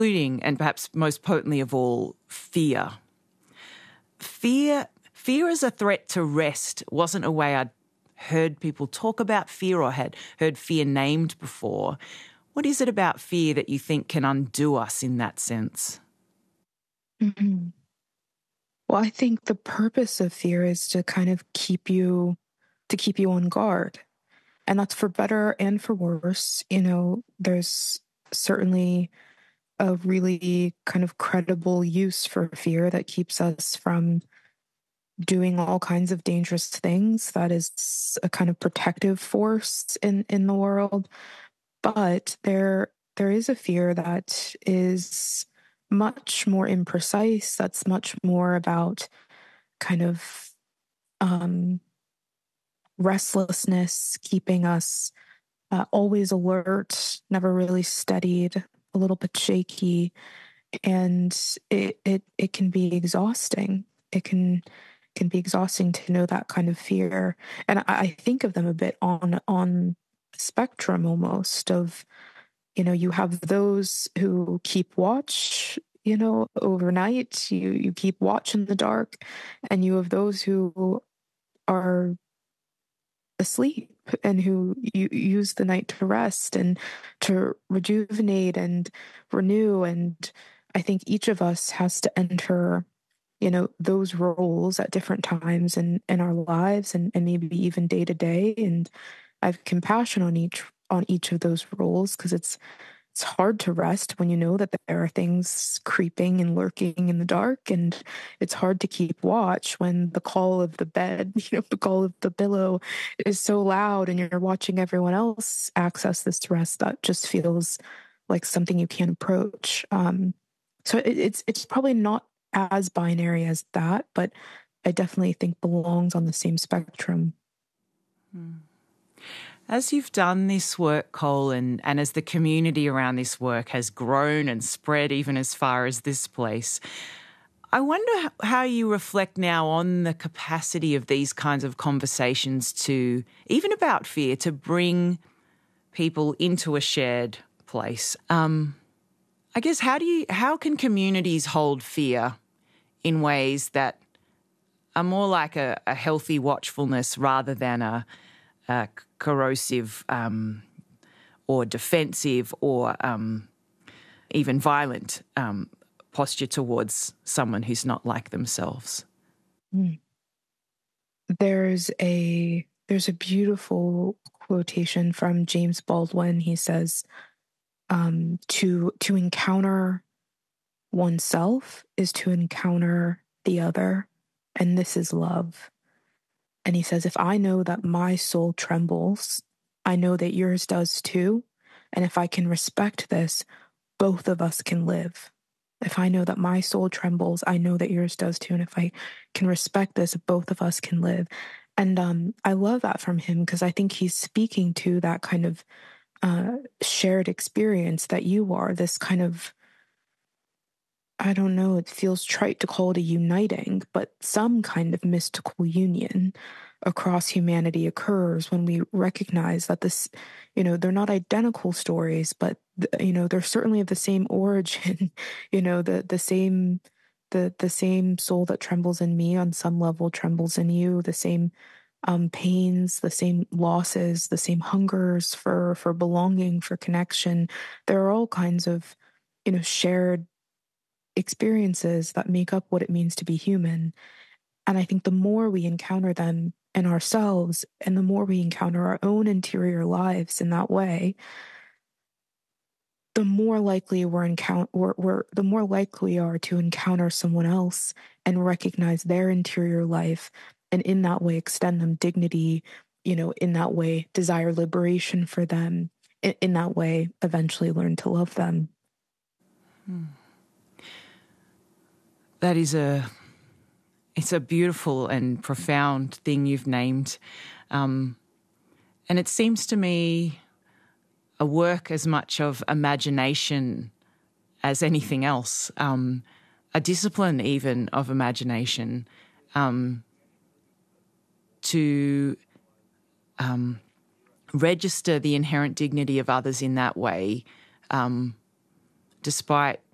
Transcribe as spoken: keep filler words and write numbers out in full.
including, and perhaps most potently of all, fear. Fear, fear as a threat to rest wasn't a way I'd heard people talk about fear or had heard fear named before. What is it about fear that you think can undo us in that sense? Mm-hmm. Well, I think the purpose of fear is to kind of keep you, to keep you on guard. And that's for better and for worse. You know, there's certainly a really kind of credible use for fear that keeps us from doing all kinds of dangerous things. That is a kind of protective force in, in the world. But there there is a fear that is much more imprecise, that's much more about kind of um, restlessness, keeping us uh, always alert, never really steadied, a little bit shaky. And it, it, it can be exhausting. It can can be exhausting to know that kind of fear. And I, I think of them a bit on on spectrum almost of, you know, you have those who keep watch, you know, overnight, you, you keep watch in the dark, and you have those who are asleep and who you use the night to rest and to rejuvenate and renew. And I think each of us has to enter, you know, those roles at different times in, in our lives and, and maybe even day to day. And I have compassion on each on each of those roles because it's it's hard to rest when you know that there are things creeping and lurking in the dark, and it's hard to keep watch when the call of the bed, you know, the call of the pillow is so loud and you're watching everyone else access this rest that just feels like something you can't approach. Um, so it, it's it's probably not as binary as that, but I definitely think belongs on the same spectrum. Hmm. As you've done this work, Cole, and, and as the community around this work has grown and spread even as far as this place, I wonder how you reflect now on the capacity of these kinds of conversations to, even about fear, to bring people into a shared place. Um, I guess how do you, how can communities hold fear in ways that are more like a, a healthy watchfulness rather than a, a corrosive um, or defensive or um, even violent um, posture towards someone who's not like themselves? Mm. There's a there's a beautiful quotation from James Baldwin. He says, um, "To to encounter oneself is to encounter the other, and this is love." And he says, if I know that my soul trembles, I know that yours does too. And if I can respect this, both of us can live. If I know that my soul trembles, I know that yours does too. And if I can respect this, both of us can live. And um, I love that from him because I think he's speaking to that kind of uh, shared experience that you are, this kind of, I don't know, it feels trite to call it a uniting, but some kind of mystical union across humanity occurs when we recognize that this, you know, they're not identical stories, but, you know, they're certainly of the same origin, you know, the, the same, the, the same soul that trembles in me on some level trembles in you, the same um, pains, the same losses, the same hungers for, for belonging, for connection. There are all kinds of, you know, shared experiences that make up what it means to be human. And I think the more we encounter them in ourselves and the more we encounter our own interior lives in that way, the more likely we're, encount- we're, we're the more likely we are to encounter someone else and recognize their interior life, and in that way extend them dignity, you know, in that way desire liberation for them, in, in that way eventually learn to love them. Hmm. That is a, it's a beautiful and profound thing you've named. Um, and it seems to me a work as much of imagination as anything else, um, a discipline even of imagination, um, to um, register the inherent dignity of others in that way, um, despite